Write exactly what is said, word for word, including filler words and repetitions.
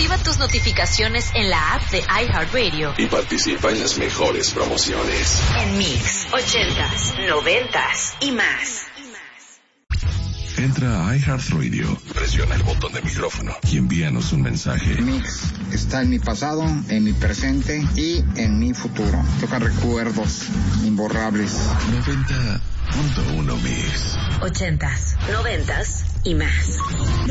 Activa tus notificaciones en la app de iHeartRadio y participa en las mejores promociones. En Mix, ochentas, noventas y más. Entra a iHeartRadio, presiona el botón de micrófono y envíanos un mensaje. Mix está en mi pasado, en mi presente y en mi futuro. Toca recuerdos imborrables. noventa punto uno Mix. Ochentas, noventas y más.